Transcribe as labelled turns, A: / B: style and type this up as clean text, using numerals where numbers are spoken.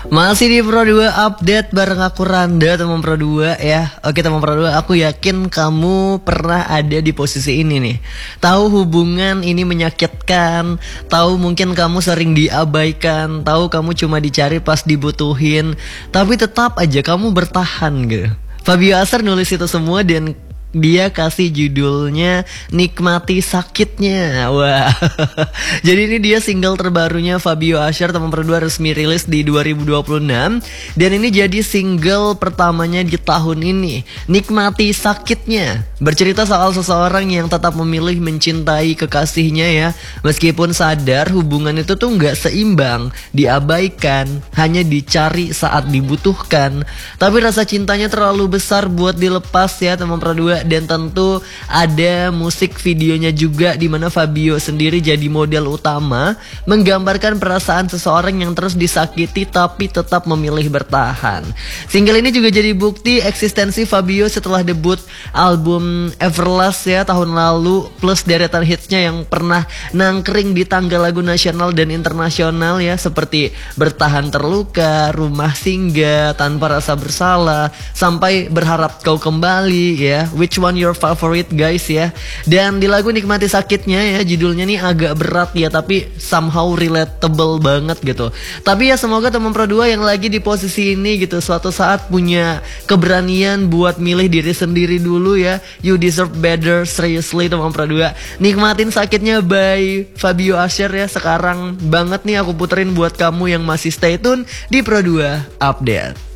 A: Masih di Pro 2 update bareng aku Randa, teman Pro 2 ya. Oke teman Pro 2, aku yakin kamu pernah ada di posisi ini nih. Tahu hubungan ini menyakitkan, tahu mungkin kamu sering diabaikan, tahu kamu cuma dicari pas dibutuhin, tapi tetap aja kamu bertahan gitu. Fabio Asar nulis itu semua dan dia kasih judulnya Nikmati Sakitnya. Wah. Jadi ini dia single terbarunya Fabio Asher, teman berdua, resmi rilis di 2026. Dan ini jadi single pertamanya di tahun ini, Nikmati Sakitnya. Bercerita soal seseorang yang tetap memilih mencintai kekasihnya ya, meskipun sadar hubungan itu tuh nggak seimbang, diabaikan, hanya dicari saat dibutuhkan. Tapi rasa cintanya terlalu besar buat dilepas ya teman berdua. Dan tentu ada musik videonya juga di mana Fabio sendiri jadi model utama, menggambarkan perasaan seseorang yang terus disakiti tapi tetap memilih bertahan. Single ini juga jadi bukti eksistensi Fabio setelah debut album Everlast ya tahun lalu, plus deretan hitsnya yang pernah nangkring di tangga lagu nasional dan internasional ya, seperti Bertahan Terluka, Rumah Singgah, Tanpa Rasa Bersalah, sampai Berharap Kau Kembali ya. Which one your favorite guys ya? Dan di lagu Nikmati Sakitnya ya, judulnya nih agak berat ya, tapi somehow relatable banget gitu. Tapi ya semoga teman Pro 2 yang lagi di posisi ini gitu, suatu saat punya keberanian buat milih diri sendiri dulu ya. You deserve better, seriously teman Pro 2. Nikmatin Sakitnya by Fabio Asher ya. Sekarang banget nih aku puterin buat kamu yang masih stay tune di Pro 2 Update.